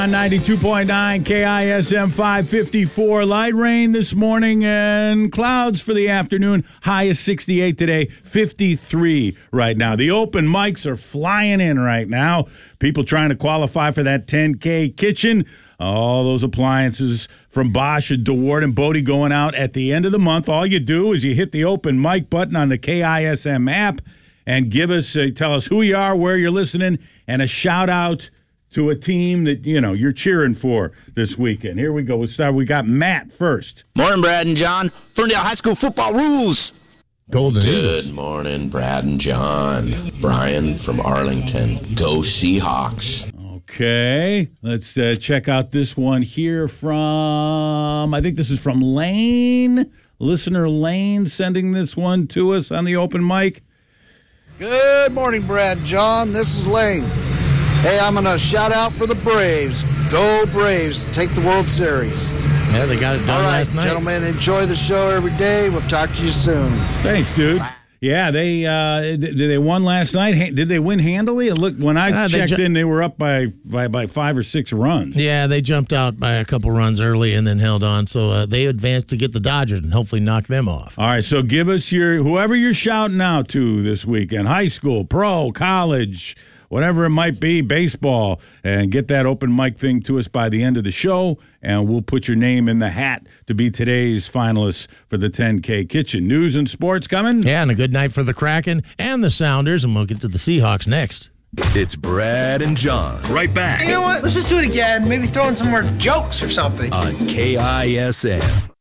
On 92.9 KISM 554. Light rain this morning and clouds for the afternoon. High is 68 today, 53 right now. The open mics are flying in right now. People trying to qualify for that 10K kitchen. All those appliances from Bosch and DeWart and Bodie going out at the end of the month. All you do is you hit the open mic button on the KISM app and tell us who you are, where you're listening, and a shout out to a team that, you're cheering for this weekend. Here we go. We'll start. We got Matt first. Morning, Brad and John. Ferndale High School football rules. Golden Eagles. Good morning, Brad and John. Brian from Arlington. Go Seahawks. Okay. Let's check out this one here from, I think this is from Lane. Listener Lane sending this one to us on the open mic. Good morning, Brad and John. This is Lane. Hey, I'm going to shout out for the Braves. Go Braves. Take the World Series. Yeah, they got it done last night. All right, gentlemen, enjoy the show every day. We'll talk to you soon. Thanks, dude. Yeah, they won last night. Did they win handily? Look, when I checked in, they were up by 5 or 6 runs. Yeah, they jumped out by a couple runs early and then held on. So they advanced to get the Dodgers and hopefully knock them off. All right, so give us whoever you're shouting out to this weekend, high school, pro, college, whatever it might be, baseball, and get that open mic thing to us by the end of the show, and we'll put your name in the hat to be today's finalists for the 10K Kitchen. News and sports coming? Yeah, and a good night for the Kraken and the Sounders, and we'll get to the Seahawks next. It's Brad and John. Right back. You know what? Let's just do it again. Maybe throw in some more jokes or something. On KISM.